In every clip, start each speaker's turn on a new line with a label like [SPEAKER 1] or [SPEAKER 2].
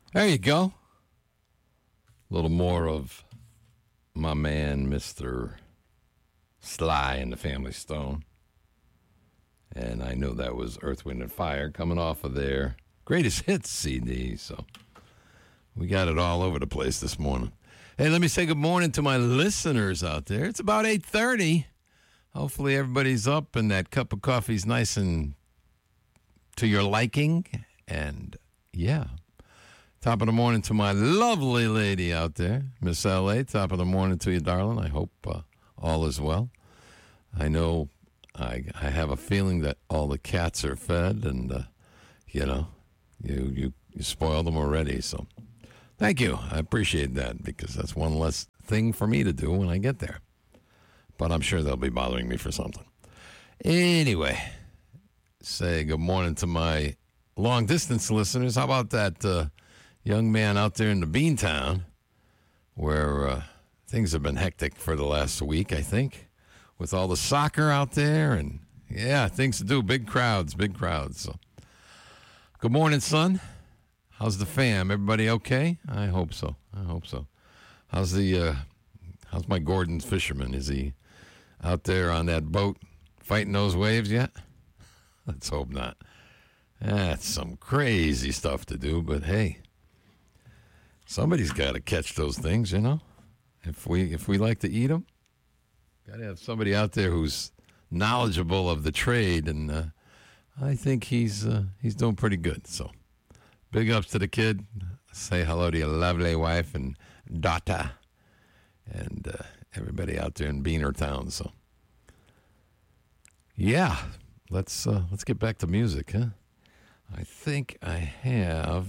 [SPEAKER 1] There you go. A little more of my man, Mr. Sly and the Family Stone. And I know that was Earth, Wind, and Fire coming off of their greatest hits CD. So we got it all over the place this morning. Hey, let me say good morning to my listeners out there. It's about 8:30. Hopefully everybody's up and that cup of coffee's nice and to your liking. And yeah, top of the morning to my lovely lady out there, Miss L.A. Top of the morning to you, darling. I hope all is well. I know I have a feeling that all the cats are fed and, you spoiled them already. So thank you. I appreciate that because that's one less thing for me to do when I get there. But I'm sure they'll be bothering me for something. Anyway, say good morning to my long-distance listeners. How about that young man out there in the Beantown where things have been hectic for the last week, I think, with all the soccer out there and, yeah, things to do. Big crowds. So, good morning, son. How's the fam? Everybody okay? I hope so. How's my Gordon fisherman? Is he out there on that boat fighting those waves yet? Let's hope not. That's some crazy stuff to do, but hey, somebody's got to catch those things, you know. If we like to eat them, got to have somebody out there who's knowledgeable of the trade, and I think he's doing pretty good. So, big ups to the kid. Say hello to your lovely wife and daughter, and everybody out there in Beanertown. So, yeah, let's get back to music, huh? I think I have.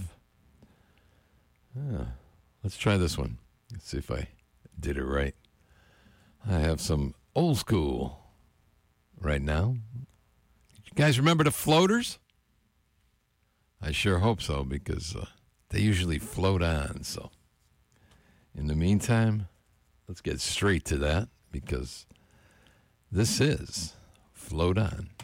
[SPEAKER 1] Let's try this one. Let's see if I did it right. I have some old school right now. You guys remember the Floaters? I sure hope so because they usually float on. So, in the meantime, let's get straight to that because this is Float On.